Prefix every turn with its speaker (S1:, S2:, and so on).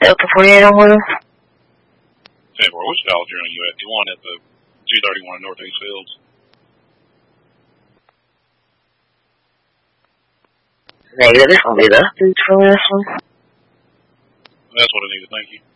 S1: Delta 48 on Will.
S2: 10-4, which college are you at? The one at the 231 Northeast Fields.
S1: Negative, this will be the boots for this one.
S2: That's what I need to thank you.